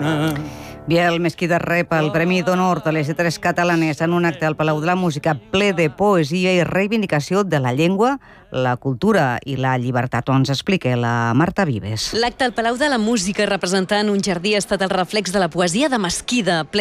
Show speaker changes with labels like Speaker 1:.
Speaker 1: lluna.
Speaker 2: Biel Mesquida rep el Premi d'Honor de les Lletres Catalanes en un acte al Palau de la Música ple de poesia i reivindicació de la llengua, la cultura i la llibertat. Ens explica la Marta Vives.
Speaker 3: L'acte al Palau de la Música representant un jardí ha estat el reflex de la poesia de Mesquida,